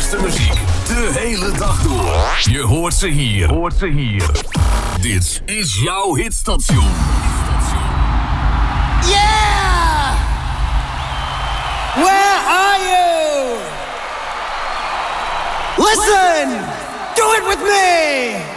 beste muziek de hele dag door. Je hoort ze hier. Dit is jouw hitstation. Yeah! Where are you? Listen! Do it with me!